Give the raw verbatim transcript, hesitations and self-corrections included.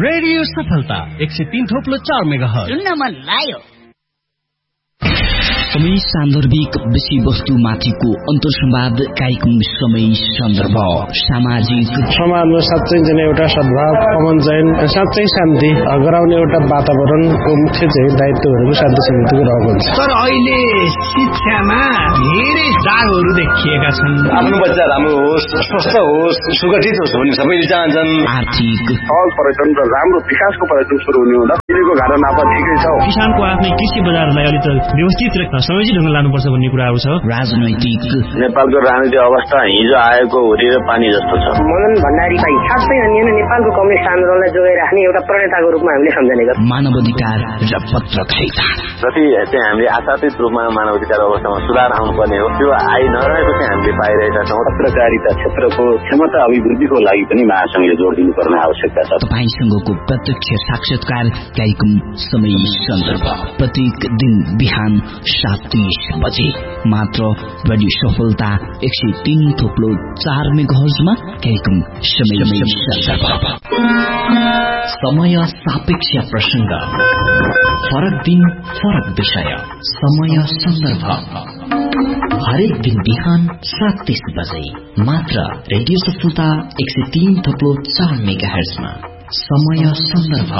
Radio सफलता एक सय तीन थोप्लो चार मेगाहर्ज सुन्न मन लाग्यो। समय सान्दर्भिक विषयवस्तु माथिको अन्तर्संवाद कार्यक्रम समय सन्दर्भ सामाजिक समाजमा साँच्चै जन एउटा सद्भाव कमन चयन साँच्चै शान्ति गराउने एउटा वातावरणको मुख्य चाहिँ दायित्वहरूको शान्ति समितिको रहेको हुन्छ। तर अहिले शिक्षामा धेरै दागहरू देखिएका छन्। आफ्नो बच्चा राम्रो होस्, स्वस्थ होस्, सुगठित होस् भन्ने सबैले चाहन्छन्। आर्थिक सहज पर्यटन र राम्रो विकासको पर्यटन सुरु हुने हुँदा दिल्लीको घाटा नाफा ठिकै छ। किसानको आफ्नै कृषि बजारलाई अलि त व्यवस्थित र समेजी ढङ्गले लानुपर्छ भन्ने कुराहरू छ। राजनैतिक नेपालको राजनीतिक अवस्था हिजो आएको हुरी र पानी जस्तो छ। मदन भण्डारी भाइ साँच्चै अनि नेपालको कम्युनिस्ट आन्दोलनलाई जोगाइ राख्ने एउटा प्रणेताको रूपमा हामीले सम्झने गर्छौँ। मानवाधिकार र पत्रकारिता जति चाहिँ हामीले आशातीत रूपमा मानवाधिकार अवस्थामा सुधार आउनुपर्ने हो त्यो आइ नरहेको चाहिँ हामीले पाइरहेका छौँ। पत्रकारिता क्षेत्रको क्षमता अभिवृद्धिको लागि पनि महासंघले जोड दिनुपर्ने आवश्यकता छ। तपाईँसँगको प्रत्यक्ष साक्षात्कार कार्यक्रम समय सन्दर्भ प्रत्येक दिन बिहान सात तीस बजे मात्र रेडियो सफलता एक सय तीन थोप्लो चार मेगाहर्जमा कार्यक्रम समय सन्दर्भ। समय सापेक्ष प्रसंग, फरक दिन फरक विषय, समय सन्दर्भ हरेक दिन बिहान सात तीस बजे मात्र रेडियो सफलता एक सय तीन थोप्लो चार मेगाहर्जमा समय सन्दर्भ।